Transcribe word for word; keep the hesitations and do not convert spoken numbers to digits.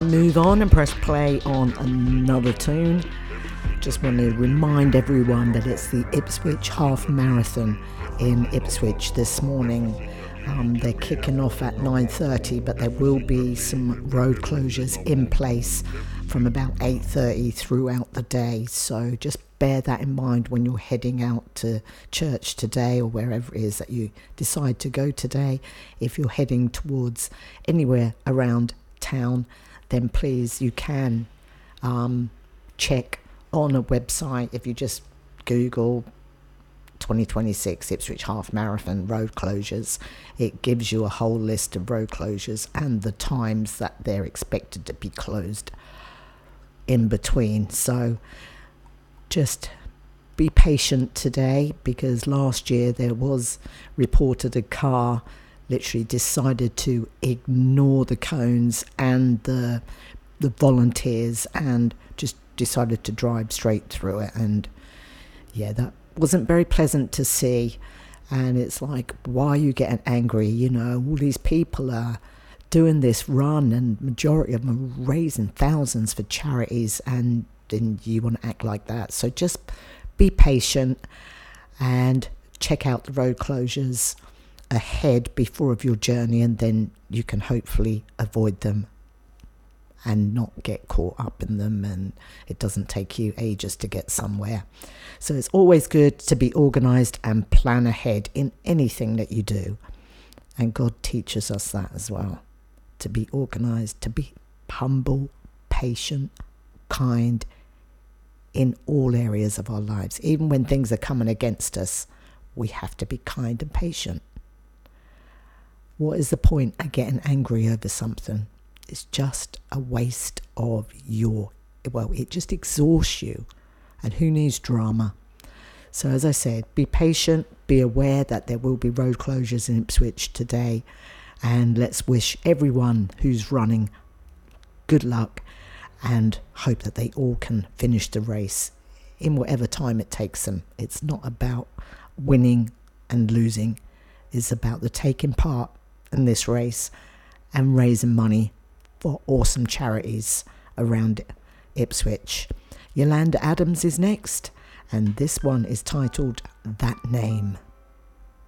move on and press play on another tune. Just want to remind everyone that it's the Ipswich Half Marathon in Ipswich this morning. Um, they're kicking off at nine thirty, but there will be some road closures in place from about eight thirty throughout the day. So just bear that in mind when you're heading out to church today or wherever it is that you decide to go today. If you're heading towards anywhere around town, then please, you can um, check on a website. If you just Google twenty twenty-six Ipswich Half Marathon road closures, it gives you a whole list of road closures and the times that they're expected to be closed in between. So just be patient today, because last year there was reported a car literally decided to ignore the cones and the the volunteers and just decided to drive straight through it. And yeah, that wasn't very pleasant to see. And it's like, why are you getting angry? You know, all these people are doing this run and majority of them are raising thousands for charities, and then you want to act like that. So just be patient and check out the road closures ahead before of your journey, and then you can hopefully avoid them and not get caught up in them, and it doesn't take you ages to get somewhere. So it's always good to be organised and plan ahead in anything that you do, and God teaches us that as well, to be organised, to be humble, patient, kind in all areas of our lives. Even when things are coming against us, we have to be kind and patient. What is the point of getting angry over something? It's just a waste of your, well, it just exhausts you. And who needs drama? So as I said, be patient, be aware that there will be road closures in Ipswich today. And let's wish everyone who's running good luck and hope that they all can finish the race in whatever time it takes them. It's not about winning and losing. It's about the taking part in this race and raising money for awesome charities around Ipswich. Yolanda Adams is next, and this one is titled That Name.